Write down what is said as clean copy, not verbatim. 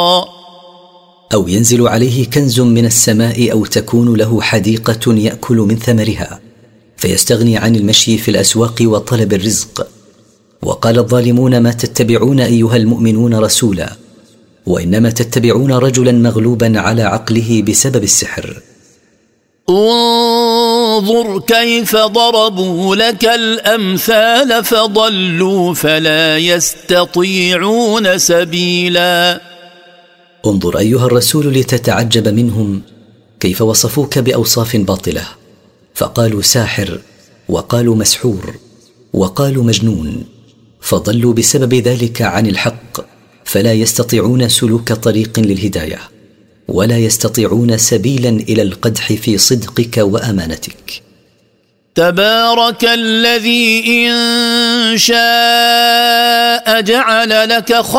أو ينزل عليه كنز من السماء أو تكون له حديقة يأكل من ثمرها فيستغني عن المشي في الأسواق وطلب الرزق. وقال الظالمون: ما تتبعون أيها المؤمنون رسولا، وإنما تتبعون رجلا مغلوبا على عقله بسبب السحر. انظر كيف ضربوا لك الأمثال فضلوا فلا يستطيعون سبيلا. انظر أيها الرسول لتتعجب منهم كيف وصفوك بأوصاف باطلة، فقالوا ساحر، وقالوا مسحور، وقالوا مجنون، فضلوا بسبب ذلك عن الحق، فلا يستطيعون سلوك طريق للهداية، ولا يستطيعون سبيلا إلى القدح في صدقك وأمانتك. تبارك الذي إن شاء جعل لك